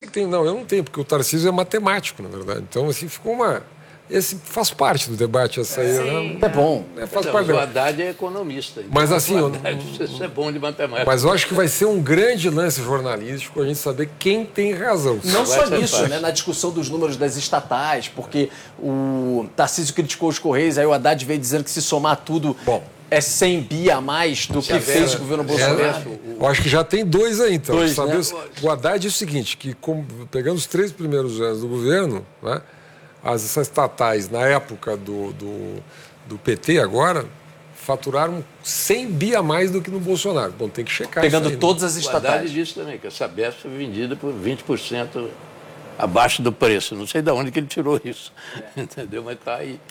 que tem. Não, eu não tenho, porque o Tarcísio é matemático, na verdade. Então, assim, ficou uma... Esse faz parte do debate, essa aí, né? É bom. Faz parte o Haddad é economista. Então mas assim... Isso é bom de matemática. Mas eu acho que vai ser um grande lance jornalístico a gente saber quem tem razão. Não só nisso, né? Na discussão dos números das estatais, porque o Tarcísio criticou os Correios, aí o Haddad veio dizendo que se somar tudo... Bom, é 100 bi a mais do que fez o governo Bolsonaro. Eu acho que já tem 2 aí, então. Dois, sabe? né? O Haddad é o seguinte, que pegando os 3 primeiros anos do governo, né, essas estatais, na época do PT agora, faturaram 100 bi a mais do que no Bolsonaro. Bom, tem que checar Pegando isso aí, todas as O estatais. Haddad disse também que a Sabesp foi vendida por 20% abaixo do preço. Não sei de onde que ele tirou isso. Entendeu? Mas está aí.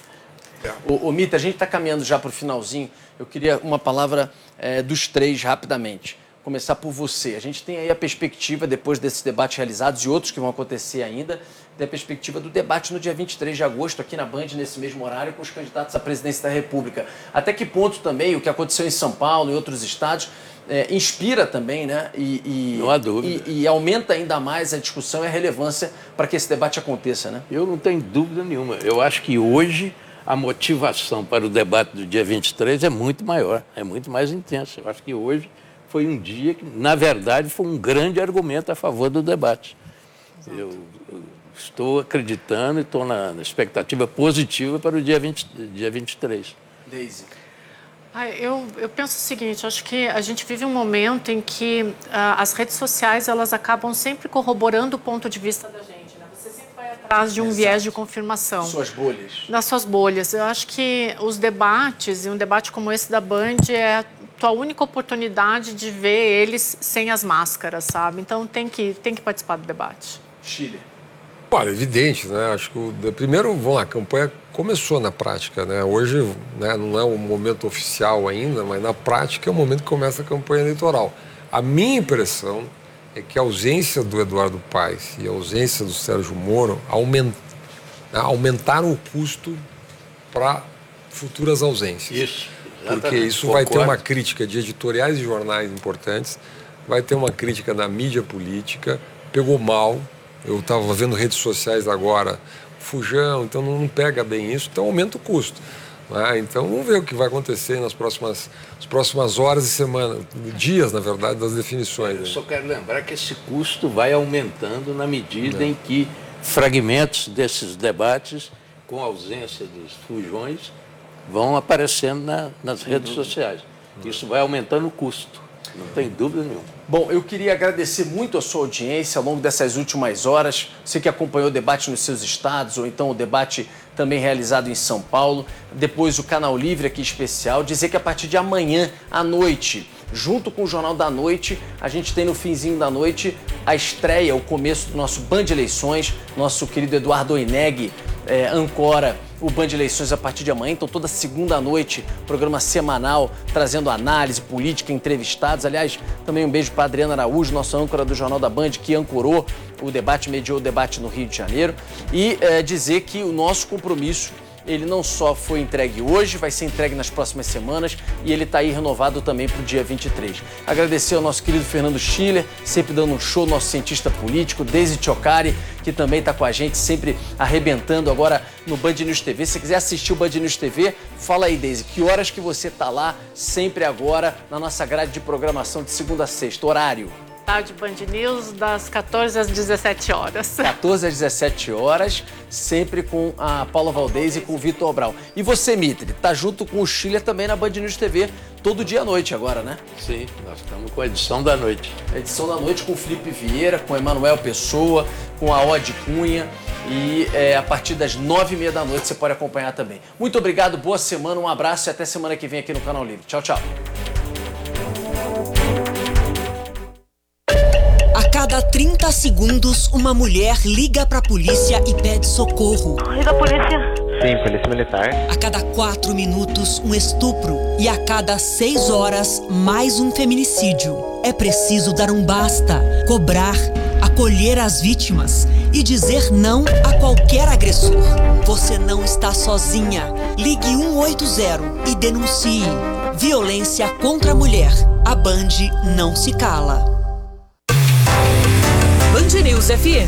Ô Mita, a gente está caminhando já para o finalzinho. Eu queria uma palavra dos 3 rapidamente. Começar por você. A gente tem aí a perspectiva, depois desses debates realizados e outros que vão acontecer ainda, tem a perspectiva do debate no dia 23 de agosto, aqui na Band, nesse mesmo horário, com os candidatos à presidência da República. Até que ponto também o que aconteceu em São Paulo e outros estados inspira também, né? Não há dúvida. E aumenta ainda mais a discussão e a relevância para que esse debate aconteça, né? Eu não tenho dúvida nenhuma. Eu acho que hoje a motivação para o debate do dia 23 é muito maior, é muito mais intensa. Eu acho que hoje foi um dia que, na verdade, foi um grande argumento a favor do debate. Eu estou acreditando e estou na expectativa positiva para o dia 23. Deise. Eu penso o seguinte, acho que a gente vive um momento em que as redes sociais elas acabam sempre corroborando o ponto de vista da gente, né? Você sempre vai atrás de um viés de confirmação. Suas bolhas. Nas suas bolhas. Eu acho que os debates, e um debate como esse da Band, é a tua única oportunidade de ver eles sem as máscaras, sabe? Então tem que participar do debate. Chile. Olha, evidente, né? Acho que primeiro, vamos lá, a campanha começou na prática, né? Hoje, né, não é um momento oficial ainda, mas na prática é o momento que começa a campanha eleitoral. A minha impressão é que a ausência do Eduardo Paes e a ausência do Sérgio Moro aumentaram o custo para futuras ausências. Isso. Porque isso vai ter uma crítica de editoriais e jornais importantes, vai ter uma crítica da mídia política, pegou mal. Eu estava vendo redes sociais agora, fujão, então não pega bem isso, então aumenta o custo. Né? Então vamos ver o que vai acontecer nas próximas horas e semanas, dias, na verdade, das definições. Eu só quero lembrar que esse custo vai aumentando na medida em que fragmentos desses debates, com ausência dos fujões, vão aparecendo nas redes sociais. Isso vai aumentando o custo, não tem dúvida nenhuma. Bom, eu queria agradecer muito a sua audiência ao longo dessas últimas horas. Você que acompanhou o debate nos seus estados, ou então o debate também realizado em São Paulo. Depois o Canal Livre aqui especial. Dizer que a partir de amanhã à noite, junto com o Jornal da Noite, a gente tem no finzinho da noite a estreia, o começo do nosso Band Eleições. Nosso querido Eduardo Oineg ancora o Band Eleições a partir de amanhã. Então toda segunda noite, programa semanal, trazendo análise política, entrevistados. Aliás, também um beijo para Adriana Araújo, nossa âncora do Jornal da Band, que ancorou o debate, mediou o debate no Rio de Janeiro. E dizer que o nosso compromisso, ele não só foi entregue hoje, vai ser entregue nas próximas semanas e ele está aí renovado também para o dia 23. Agradecer ao nosso querido Fernando Schiller, sempre dando um show, nosso cientista político, Deise Ciocari, que também está com a gente, sempre arrebentando agora no Band News TV. Se você quiser assistir o Band News TV, fala aí, Deise, que horas que você está lá, sempre agora, na nossa grade de programação de segunda a sexta, horário? Tarde Band News, das 14 às 17 horas. 14 às 17 horas, sempre com a Paula Valdez e com o Vitor Brau. E você, Mitre, tá junto com o Schiller também na Band News TV, todo dia à noite agora, né? Sim, nós estamos com a edição da noite. A edição da noite com o Felipe Vieira, com o Emanuel Pessoa, com a Ode Cunha. E a partir das 9h30 da noite você pode acompanhar também. Muito obrigado, boa semana, um abraço e até semana que vem aqui no Canal Livre. Tchau, tchau. A cada 30 segundos, uma mulher liga pra polícia e pede socorro. Liga a polícia. Sim, polícia militar. A cada 4 minutos, um estupro. E a cada 6 horas, mais um feminicídio. É preciso dar um basta, cobrar, acolher as vítimas e dizer não a qualquer agressor. Você não está sozinha. Ligue 180 e denuncie. Violência contra a mulher. A Band não se cala. Band News FM.